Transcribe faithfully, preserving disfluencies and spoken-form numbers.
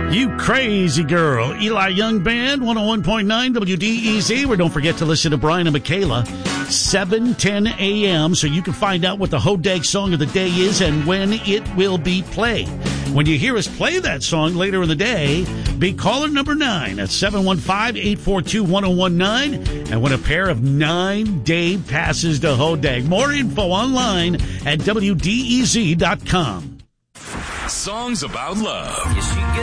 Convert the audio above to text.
You Crazy Girl. Eli Young Band, one oh one point nine W D E Z, where don't forget to listen to Brian and Michaela, seven ten a.m., so you can find out what the Hodag song of the day is and when it will be played. When you hear us play that song later in the day, be caller number nine at seven one five, eight four two, one oh one nine and win a pair of nine day passes to Hodag. More info online at W D E Z dot com. Songs about love.